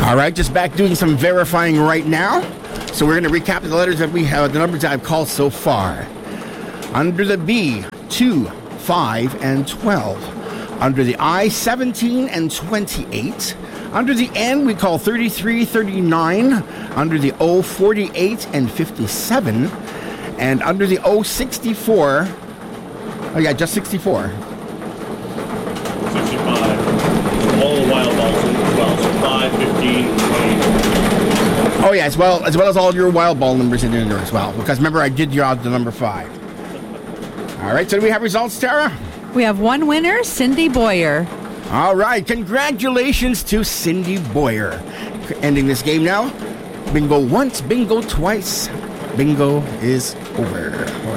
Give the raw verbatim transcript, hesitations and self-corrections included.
All right, just back doing some verifying right now. So we're going to recap the letters that we have, the numbers that I've called so far. Under the B, two, five, and twelve. Under the I, seventeen and twenty-eight. Under the N, we call thirty-three, thirty-nine. Under the O, forty-eight and fifty-seven. And under the O, sixty-four. Oh, yeah, just sixty-four. sixty-five. All the wild balls as well. So five, fifteen, twenty. Oh, yeah, as well, as well as all your wild ball numbers in there as well. Because remember, I did draw the number five. All right, so do we have results, Tara? We have one winner, Cindy Boyer. All right, congratulations to Cindy Boyer. Ending this game now. Bingo once, bingo twice. Bingo is over.